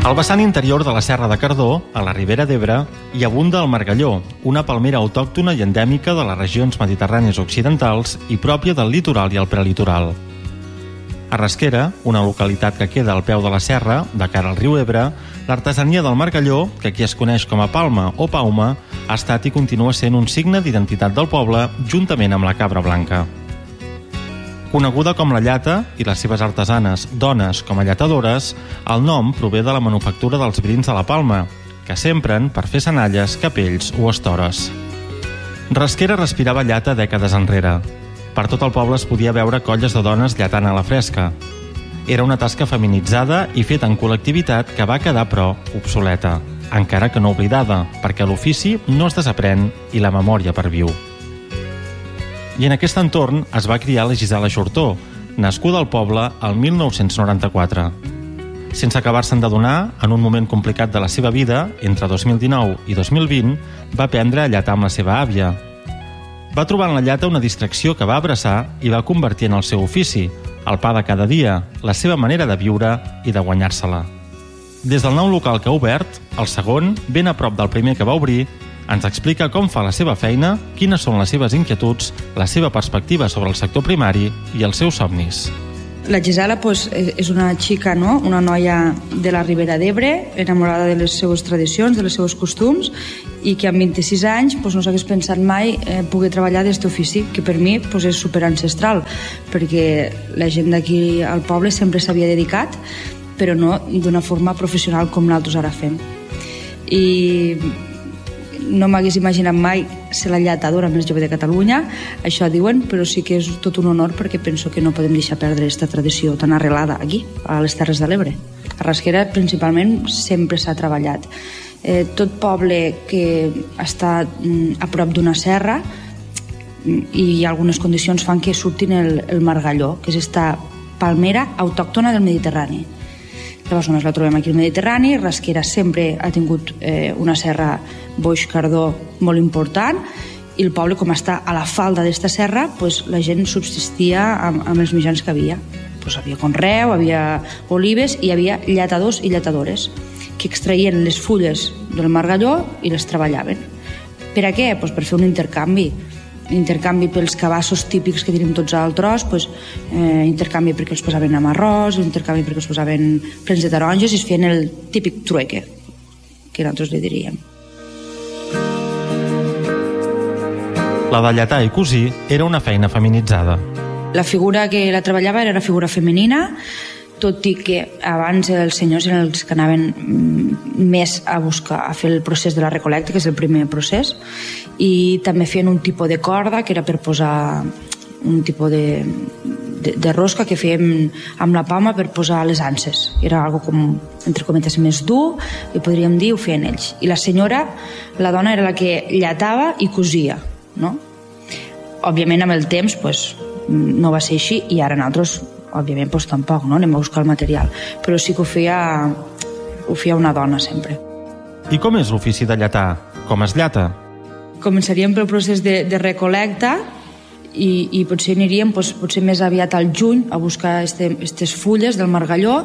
Al vessant interior de la Serra de Cardó, a la Ribera d'Ebre, hi abunda el margalló, una palmera autòctona i endèmica de les regions mediterrànies occidentals i pròpia del litoral i el prelitoral. A Rasquera, una localitat que queda al peu de la serra, de cara al riu Ebre, l'artesania del margalló, que aquí es coneix com a palma o pauma, ha estat i continua sent un signe d'identitat del poble, juntament amb la cabra blanca. Coneguda com la llata i les seves artesanes, dones com a llatadores, el nom prové de la manufactura dels brins de la palma, que s'empren per fer senalles, capells o estores. Rasquera respirava llata dècades enrere. Per tot el poble es podia veure colles de dones llatant a la fresca. Era una tasca feminitzada i feta en col·lectivitat que va quedar, però, obsoleta, encara que no oblidada, perquè l'ofici no es desaprèn i la memòria perviu. I en aquest entorn es va criar la Gisela Xortó, nascuda al poble el 1994. Sense acabar-se'n d'adonar, en un moment complicat de la seva vida, entre 2019 i 2020, va aprendre a llatar amb la seva àvia. Va trobar en la llata una distracció que va abraçar i va convertir en el seu ofici, el pa de cada dia, la seva manera de viure i de guanyar-se-la. Des del nou local que ha obert, el segon, ben a prop del primer que va obrir, ens explica com fa la seva feina, quines són les seves inquietuds, la seva perspectiva sobre el sector primari i els seus somnis. La Gisela és una xica, no? Una noia de la Ribera d'Ebre, enamorada de les seues tradicions, de les seus costums, i que amb 26 anys no s'hagués pensat mai poder treballar d'aquest ofici, que per mi és superancestral, perquè la gent d'aquí al poble sempre s'havia dedicat, però no d'una forma professional com nosaltres ara fem. I no m'hagués imaginat mai ser la llatadora més jove de Catalunya, això diuen, però sí que és tot un honor perquè penso que no podem deixar perdre aquesta tradició tan arrelada aquí, a les Terres de l'Ebre. A Rasquera principalment sempre s'ha treballat. Tot poble que està a prop d'una serra i algunes condicions fan que surtin el margalló, que és esta palmera autòctona del Mediterrani. Llavors només la trobem aquí al Mediterrani. Rasquera sempre ha tingut una serra Boix-Cardó molt important i el poble, com està a la falda d'esta serra, la gent subsistia amb els mitjans que havia. Havia conreu, havia olives i hi havia llatadors i llatadores que extraïen les fulles del margalló i les treballaven. Per a què? Per fer un intercanvi pels cabassos típics que tenim tots al tros, intercanvi perquè els posaven amb arròs, intercanvi perquè els posaven plens de taronges i es feien el típic trueque, que nosaltres li diríem. La de llatar i cosir era una feina feminitzada. La figura que la treballava era la figura femenina, tot i que abans els senyors eren els que anaven més a fer el procés de la recolecta, que és el primer procés, i també feien un tipus de corda que era per posar un tipus de rosca que fèiem amb la palma per posar les anses. Era algo com, entre cometes, més dur, i podríem dir, ho feien ells. I la senyora, la dona, era la que llatava i cosia, no? Òbviament amb el temps no va ser així, i ara nosaltres òbviament tampoc, no? Anem a buscar el material, però sí que ho feia una dona sempre. I com és l'ofici de llatar? Com es llata? Començaríem pel procés de recolecta i potser aniríem potser més aviat al juny a buscar aquestes fulles del margalló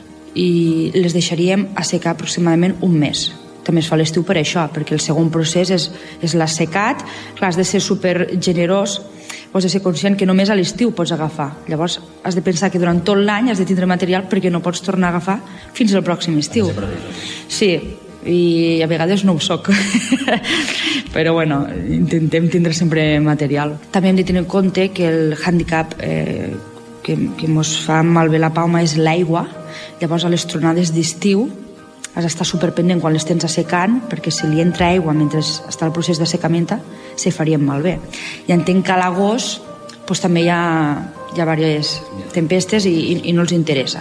i les deixaríem assecar aproximadament un mes. També es fa l'estiu per això, perquè el segon procés és l'assecat. Clar, has de ser supergenerós, has de ser conscient que només a l'estiu pots agafar. Llavors has de pensar que durant tot l'any has de tindre material perquè no pots tornar a agafar fins al pròxim estiu. Sí, i a vegades no ho soc. Però bueno, intentem tindre sempre material. També hem de tenir en compte que el hàndicap que ens fa malbé la palma és l'aigua. Llavors a les tronades d'estiu has d'estar superpendent quan les tens assecant, perquè si li entra aigua mentre està el procés d'assecament se farien malbé. I entenc que a l'agost també hi ha diverses tempestes i no els interessa.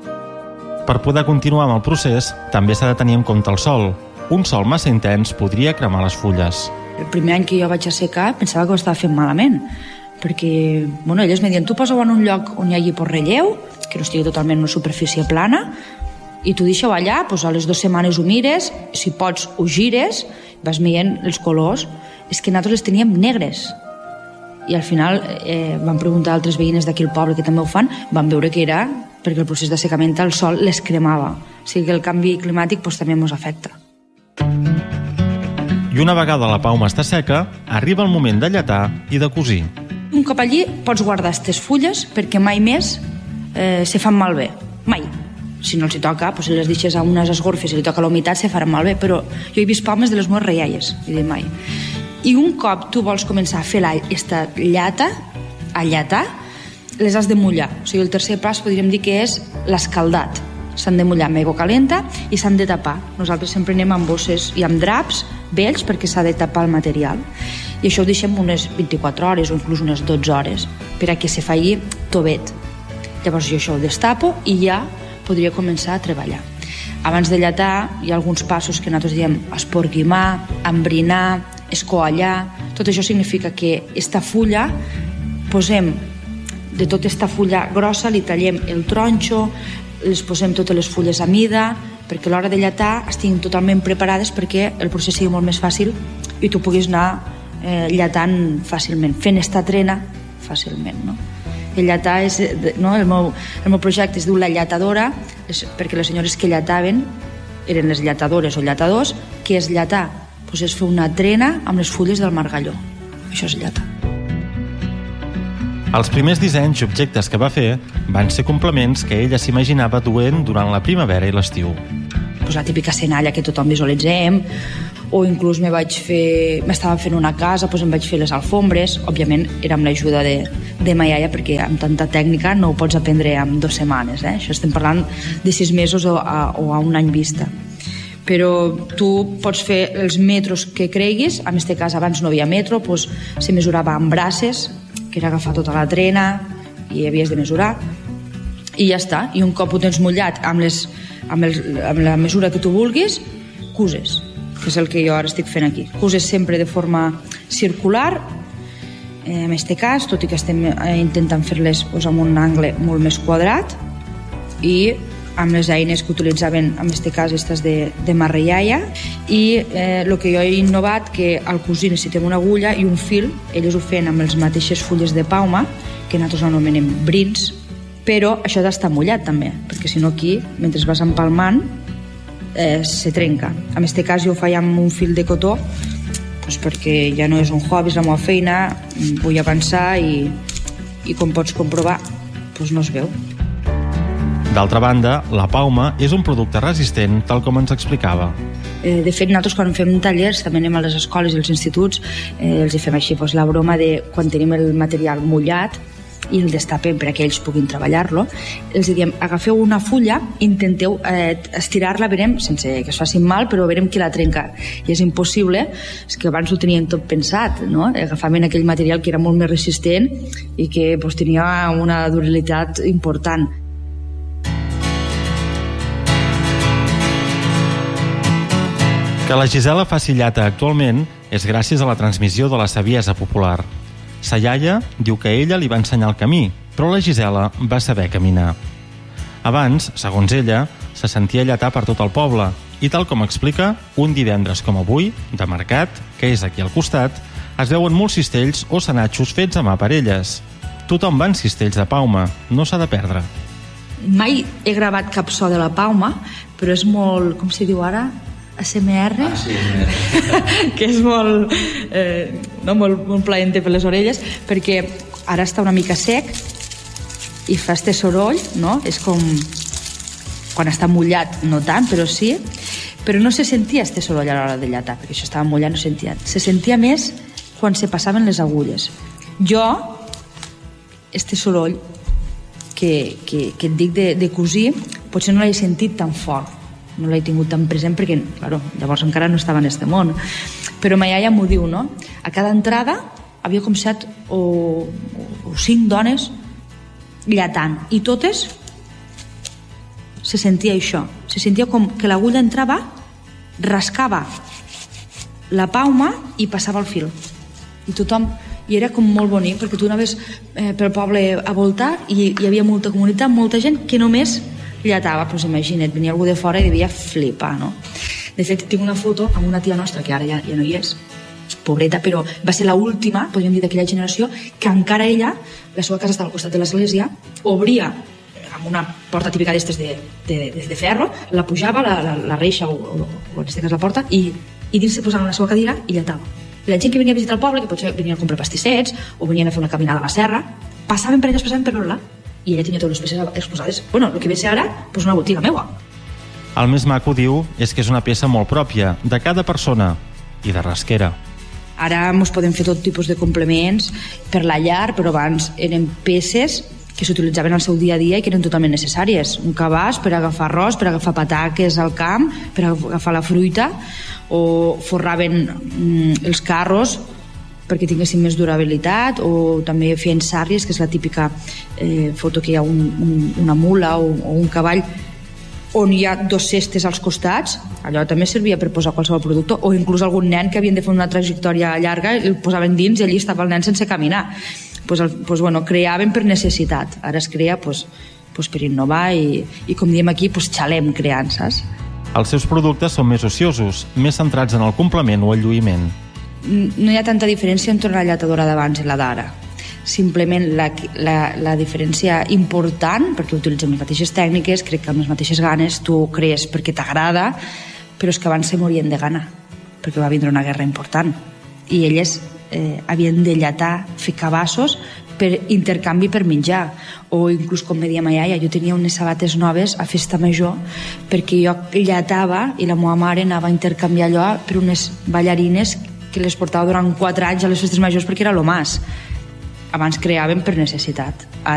Per poder continuar amb el procés, també s'ha de tenir en compte el sol. Un sol massa intens podria cremar les fulles. El primer any que jo vaig assecar pensava que ho estava fent malament, perquè elles em diuen, tu posa-ho en un lloc on hi hagi relleu, que no estigui totalment en una superfície plana, i tu deixa-ho allà, a les 2 setmanes ho mires, si pots ho gires, vas veient els colors. És que nosaltres les teníem negres. I al final vam preguntar a altres veïnes d'aquí al poble que també ho fan, van veure que era perquè el procés d'assecament al sol les cremava. sigui que el canvi climàtic també ens afecta. I una vegada la pauma està seca, arriba el moment de llatar i de cosir. Un cop allí pots guardar aquestes fulles perquè mai més se fan malbé. Mai. Si no els hi toca, si les deixes a unes esgorfes i li toca la humitat, se faran malbé. Però jo he vist paumes de les meves reialles, i dic mai. I un cop tu vols començar a fer aquesta llata, a llatar, les has de mullar. O sigui, el tercer pas podríem dir que és l'escaldat. S'han de mullar amb aigua calenta i s'han de tapar. Nosaltres sempre anem amb bosses i amb draps vells perquè s'ha de tapar el material. I això ho deixem unes 24 hores o inclús unes 12 hores per a que se faci tovet. Llavors jo això ho destapo i ja podria començar a treballar. Abans de llatar hi ha alguns passos que nosaltres diem esporguimar, embrinar, escoallar. Tot això significa que esta fulla posem de tota esta fulla grossa, li tallem el tronxo, les posem totes les fulles a mida perquè a l'hora de llatar estiguin totalment preparades perquè el procés sigui molt més fàcil i tu puguis anar llatant fàcilment, fent esta trena fàcilment, no? El llatar és, no? El meu projecte es diu La Llatadora perquè les senyores que llataven eren les llatadores o llatadors. Què és llatar? Pues és fer una trena amb les fulles del margalló. Això és llatar. Els primers dissenys i objectes que va fer van ser complements que ella s'imaginava duent durant la primavera i l'estiu. La típica senalla que tothom visualitzem, o inclús m'estava fent una casa, em vaig fer les alfombres. Òbviament era amb l'ajuda de ma iaia, perquè amb tanta tècnica no ho pots aprendre en 2 setmanes. Això estem parlant de 6 mesos o a un any vista. Però tu pots fer els metros que creguis. En aquest cas abans no havia metro, se mesurava amb braces, que era agafar tota la trena i havies de mesurar i ja està. I un cop ho tens mullat amb la mesura que tu vulguis, cuses, que és el que jo ara estic fent aquí. Cuses sempre de forma circular, en aquest cas, tot i que estem intentant fer-les amb un angle molt més quadrat, i amb les eines que utilitzaven, en aquest cas, aquestes de marreiaia. I el que jo he innovat, que al cosir necessitem una agulla i un fil. Elles ho feien amb les mateixes fulles de pauma, que nosaltres anomenem brins, però això ha d'estar mullat també, perquè si no aquí, mentre vas empalmant, se trenca. En aquest cas jo ho feia amb un fil de cotó, perquè ja no és un hobby, és la meva feina, vull avançar i com pots comprovar, no es veu. D'altra banda, la pauma és un producte resistent, tal com ens explicava. De fet, nosaltres quan fem tallers, també anem a les escoles i als instituts, els hi fem així la broma de quan tenim el material mullat i el destapem per a que ells puguin treballar-lo, els diem, agafeu una fulla, intenteu estirar-la, veurem, sense que es facin mal, però veurem que la trenca. I és impossible, és que abans ho tenien tot pensat, no? Agafaven aquell material que era molt més resistent i que tenia una durabilitat important. Que la Gisela faci llata actualment és gràcies a la transmissió de la saviesa popular. Sa iaia diu que ella li va ensenyar el camí, però la Gisela va saber caminar. Abans, segons ella, se sentia llatar per tot el poble i, tal com explica, un divendres com avui, de mercat, que és aquí al costat, es veuen molts cistells o senatxos fets a mà per elles. Tothom va en cistells de pauma, no s'ha de perdre. Mai he gravat cap so de la pauma, però és molt, com s'hi diu ara, ASMR, que és molt plaenter per les orelles, perquè ara està una mica sec i fa este soroll, no? És com quan està mullat, no tant, però sí, però no se sentia este soroll a l'hora de llatar, perquè això estava mullat, no sentia. Se sentia més quan se passaven les agulles. Jo, este soroll que et dic de cosir, potser no l'he sentit tan fort, no l'he tingut tan present perquè, claro, llavors encara no estava en este món. Però ma iaia m'ho diu, no? A cada entrada havia com 7 o 5 dones llatant, i totes se sentia això. Se sentia com que l'agulla entrava, rascava la pauma i passava el fil. I tothom... I era com molt bonic, perquè tu anaves pel poble a voltar i hi havia molta comunitat, molta gent que només llatava. Doncs imagina't, venia algú de fora i devia flipar, no? De fet, tinc una foto amb una tia nostra, que ara ja no hi és, pobreta, però va ser l'última, podríem dir, d'aquella generació, que encara ella, la seva casa estava al costat de l'església, obria amb una porta típica d'estes de ferro, la pujava, la reixa o en aquest cas la porta, i dins se posava en la seva cadira i lletava. I la gent que venia a visitar el poble, que potser venien a comprar pastissets o venien a fer una caminada a la serra, passaven per l'Orla i ella tenia totes les peces exposades. Bueno, el que ve ser ara, doncs una botiga meua. El més maco, diu, és que és una peça molt pròpia de cada persona i de rasquera. Ara ens podem fer tot tipus de complements per la llar, però abans eren peces que s'utilitzaven al seu dia a dia i que eren totalment necessàries. Un cabàs per agafar arròs, per agafar pataques al camp, per agafar la fruita, o forraven els carros perquè tinguessin més durabilitat, o també feien sàrries, que és la típica foto que hi ha una mula o un cavall on hi ha dos cestes als costats. Allò també servia per posar qualsevol producte, o inclús algun nen que havien de fer una trajectòria llarga i el posaven dins i allí estava el nen sense caminar. Creaven per necessitat. Ara es crea per innovar i com diem aquí, xalem creant, saps? Els seus productes són més ociosos, més centrats en el complement o el lluïment. No hi ha tanta diferència entre una lletadora d'abans i la d'ara. Simplement la diferència important, perquè utilitzem les mateixes tècniques, crec que amb les mateixes ganes, tu ho crees perquè t'agrada, però és que abans se morien de gana, perquè va vindre una guerra important. I elles havien de lletar, fer cabassos per intercanvi per menjar, o inclús, com me deia ma iaia, jo tenia unes sabates noves a festa major perquè jo lletava i la meva mare anava a intercanviar allò per unes ballarines que les portava durant 4 anys a les festes majors perquè era lo mas. Abans creaven per necessitat.